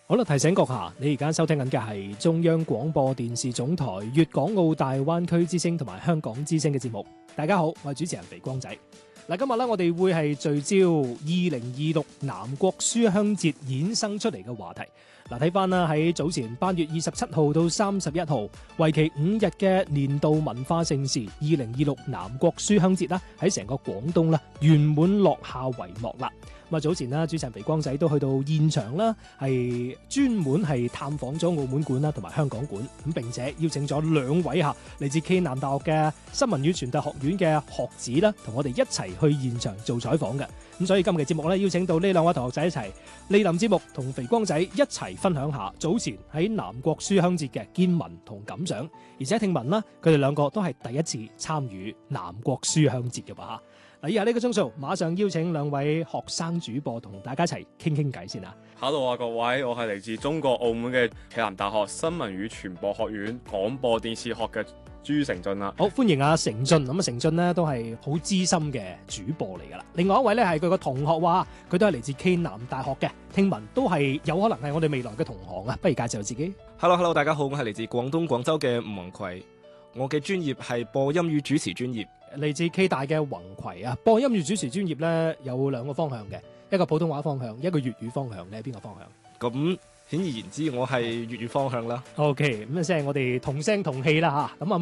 好啦，提醒閣下，你而家收聽緊嘅係中央廣播電視總台粵港澳大灣區之聲同埋香港之聲嘅節目。大家好，我係主持人肥光仔。嗱，今日咧我哋會係聚焦2026南國書香節衍生出嚟嘅話題。嗱，睇翻啦，喺早前8月27號到31號，為期5日嘅年度文化盛事2026南國書香節啦，喺成個廣東啦圓滿落下帷幕啦。咁啊，早前啦，主持人肥光仔都去到現場啦，係專門係探訪咗澳門館啦，同埋香港館，咁並且邀請咗2位嚟自暨南大學嘅新聞與傳達學院嘅學子啦，同我哋一齊去現場做採訪嘅。咁所以今期節目咧，邀請到呢2位同學仔一齊蒞臨節目，同肥光仔一齊分享下早前喺南國書香節嘅見聞同感想。而且聽聞啦，佢哋2個都係第一次參與南國書香節嘅噃。嗱，以下呢個鐘數，馬上邀請2位學生主播同大家一齊傾傾偈先啊 ！Hello 啊，各位，我係嚟自中國澳門嘅暨南大學新聞與傳播學院廣播電視學嘅朱成俊啦。 好，歡迎阿成俊。咁啊，成俊呢都係好資深嘅主播嚟噶啦。另外一位呢係佢個同學話，佢都係嚟自暨南大學嘅，聽聞都係有可能係我哋未來嘅同行啊。不如介紹自己。 Hello， 大家好，我係嚟自廣東廣州嘅吳宏葵，我嘅專業係播音與主持專業。 嚟自暨大嘅宏葵啊，播音與主持專業咧有2個方向嘅，一個普通話方向，一個粵語方向。你係邊個方向？ 咁顯而言之，我係粵語方向啦。 OK，咁即係我哋同聲同氣啦嚇。咁啊。